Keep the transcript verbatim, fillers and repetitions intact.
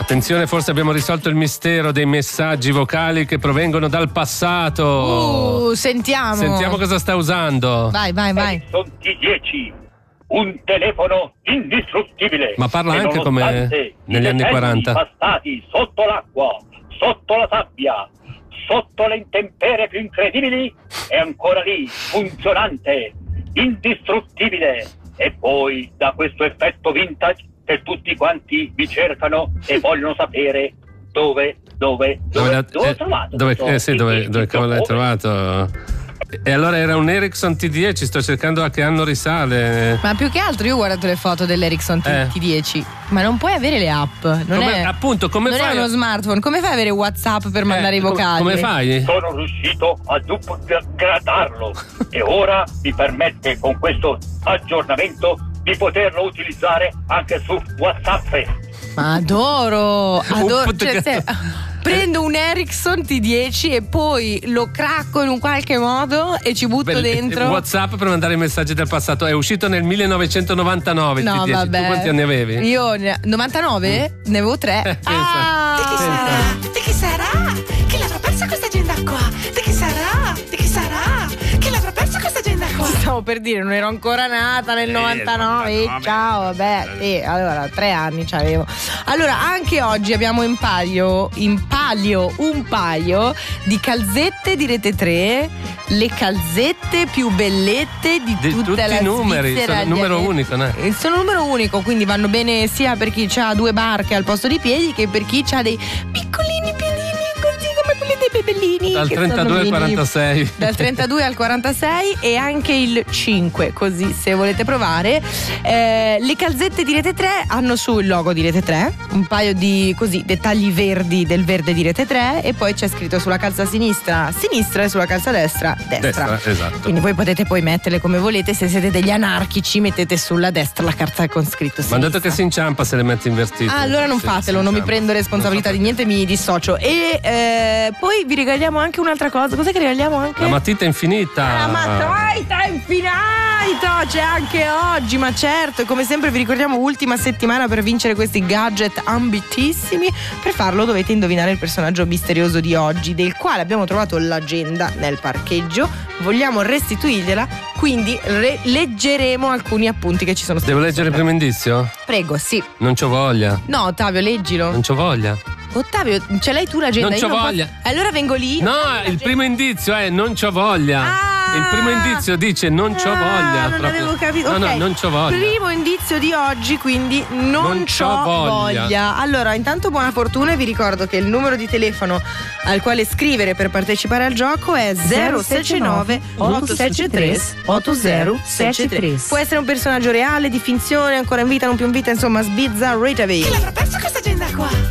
Attenzione, forse abbiamo risolto il mistero dei messaggi vocali che provengono dal passato. Uh, sentiamo. Sentiamo cosa sta usando. Vai, vai, vai. Ericsson T dieci, un telefono indistruttibile. Ma parla anche come negli anni quaranta. Passati sotto l'acqua, sotto la sabbia, sotto le intemperie più incredibili, è ancora lì, funzionante, indistruttibile. E poi da questo effetto vintage che tutti quanti vi cercano e vogliono sapere dove, dove, dove, dove, dove eh, ho trovato. Dove, eh sì, dove, dove cavolo l'hai trovato? E allora era un Ericsson T dieci, sto cercando a che anno risale. Ma più che altro io ho guardato le foto dell'Ericsson Eh. T dieci, ma non puoi avere le app. Non Come- è, appunto, come non fai è a- uno smartphone. Come fai ad avere WhatsApp per mandare Eh, i com- vocali? come fai? Sono riuscito a upgradarlo e ora mi permette con questo aggiornamento di poterlo utilizzare anche su WhatsApp. Ma adoro, adoro. Un Cioè, se- prendo un Ericsson T dieci e poi lo cracco in un qualche modo e ci butto Beh, dentro. WhatsApp per mandare i messaggi del passato è uscito nel millenovecentonovantanove. il No, T dieci. vabbè. Tu quanti anni avevi? Io ne- novantanove? Ne avevo tre. Eh, pensa. Ah! Di chi sarà? Di chi sarà? Chi l'avrà persa questa agenda qua? Di chi sarà? Di chi sarà? Chi l'avrà persa questa agenda qua? Stavo per dire, non ero ancora nata nel novantanove. Eh, ciao, vabbè, sì, allora tre anni c'avevo. Allora, anche oggi abbiamo in palio, in palio un paio di calzette di Rete tre, le calzette più bellette di, Di tutta tutti la i numeri, Svizzera sono di numero America. unico, no? Eh, Sono numero unico, quindi vanno bene sia per chi ha due barche al posto di piedi che per chi ha dei piccolini piedini così come quelli dei bebellini. Dal che trentadue sono al mini. quarantasei. Dal trentadue al quarantasei e anche il cinque, così se volete provare. Eh, le calzette di Rete tre hanno su il logo di Rete tre, un paio di così dettagli verdi del verde di Rete tre e poi c'è scritto sulla calza sinistra sinistra e sulla calza destra destra. Destra, esatto. Quindi voi potete poi metterle come volete, se siete degli anarchici mettete sulla destra la carta con scritto Ma hanno detto sinistra. che si inciampa se le metti invertite. Ah, allora non Sì, fatelo, si non mi inciampa. prendo responsabilità di niente, mi dissocio. E eh, poi vi regaliamo anche un'altra cosa. Cos'è che regaliamo anche? La matita infinita. La matita infinita c'è anche oggi, ma certo, e come sempre vi ricordiamo ultima settimana per vincere questi gadget ambitissimi. Per farlo dovete indovinare il personaggio misterioso di oggi, del quale abbiamo trovato l'agenda nel parcheggio. Vogliamo restituirgliela, quindi re- leggeremo alcuni appunti che ci sono stati. Devo leggere il primo indizio? Prego, sì. Non c'ho voglia. No, Ottavio, leggilo. Non c'ho voglia. Ottavio, ce l'hai tu l'agenda? Non Io c'ho posso- voglia. Allora vengo lì. No, il primo indizio è non c'ho voglia. Ah! Il primo indizio dice non c'ho Ah, voglia. non proprio. avevo capito. No, Ok. no, non c'ho voglia. Primo indizio di oggi, quindi non, Non c'ho c'ho voglia. voglia. Allora, intanto buona fortuna e vi ricordo che il numero di telefono al quale scrivere per partecipare al gioco è zero sette nove otto sette tre otto zero sette tre. Può essere un personaggio reale, di finzione, ancora in vita, non più in vita, insomma, sbizzarritavi. Chi l'avrà persa questa agenda qua?